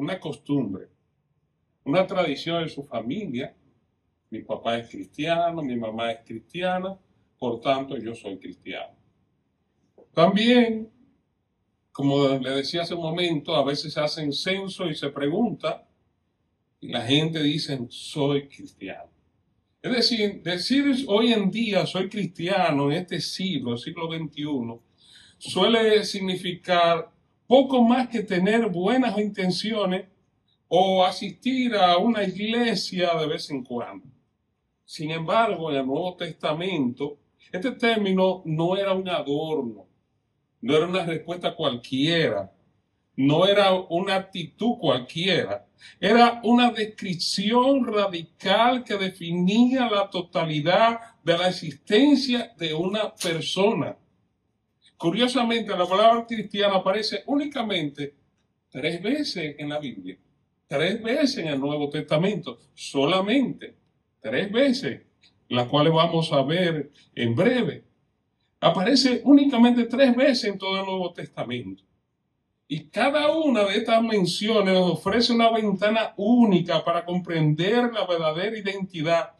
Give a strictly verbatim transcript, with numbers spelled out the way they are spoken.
una costumbre, una tradición de su familia. Mi papá es cristiano, mi mamá es cristiana, por tanto yo soy cristiano. También, como le decía hace un momento, a veces se hacen censo y se pregunta, y la gente dice, soy cristiano. Es decir, decir hoy en día soy cristiano en este siglo, siglo veintiuno, suele significar poco más que tener buenas intenciones o asistir a una iglesia de vez en cuando. Sin embargo, en el Nuevo Testamento, este término no era un adorno, no era una respuesta cualquiera, no era una actitud cualquiera, era una descripción radical que definía la totalidad de la existencia de una persona. Curiosamente, la palabra cristiana aparece únicamente tres veces en la Biblia, tres veces en el Nuevo Testamento, solamente tres veces, las cuales vamos a ver en breve. Aparece únicamente tres veces en todo el Nuevo Testamento. Y cada una de estas menciones nos ofrece una ventana única para comprender la verdadera identidad